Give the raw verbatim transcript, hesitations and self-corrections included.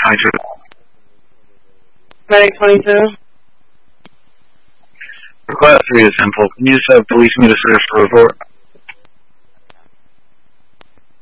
twenty-two. Medic twenty-two. For class three is simple. Can you just have police meet a search for report?